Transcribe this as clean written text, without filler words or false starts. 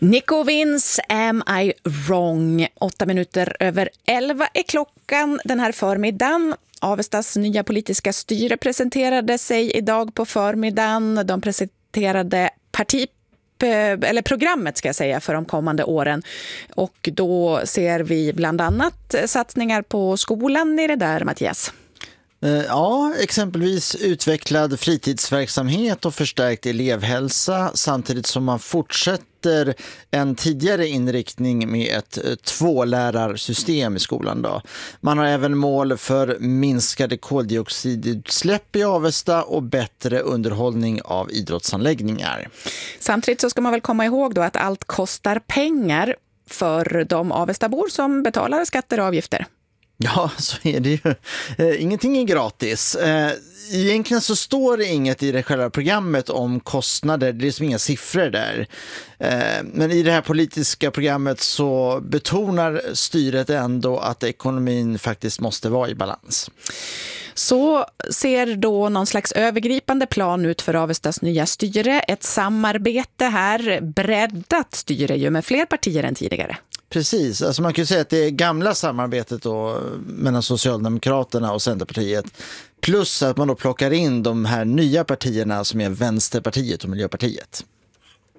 Nico Vince, Am I Wrong? 11:08 är klockan den här förmiddagen. Avestas nya politiska styre presenterade sig idag på förmiddagen. De presenterade programmet ska jag säga för de kommande åren. Och då ser vi bland annat satsningar på skolan i det där, Mattias. Ja, exempelvis utvecklad fritidsverksamhet och förstärkt elevhälsa samtidigt som man fortsätter en tidigare inriktning med ett tvålärarsystem i skolan då. Man har även mål för minskade koldioxidutsläpp i Avesta och bättre underhållning av idrottsanläggningar. Samtidigt så ska man väl komma ihåg då att allt kostar pengar för de Avestabor som betalar skatter och avgifter. Ja, så är det ju. Ingenting är gratis. Egentligen så står det inget i det själva programmet om kostnader. Det är liksom inga siffror där. Men i det här politiska programmet så betonar styret ändå att ekonomin faktiskt måste vara i balans. Så ser då någon slags övergripande plan ut för Avestas nya styre. Ett samarbete här, breddat styre ju med fler partier än tidigare. Precis, alltså man kan ju säga att det är gamla samarbetet då mellan Socialdemokraterna och Centerpartiet plus att man då plockar in de här nya partierna som är Vänsterpartiet och Miljöpartiet.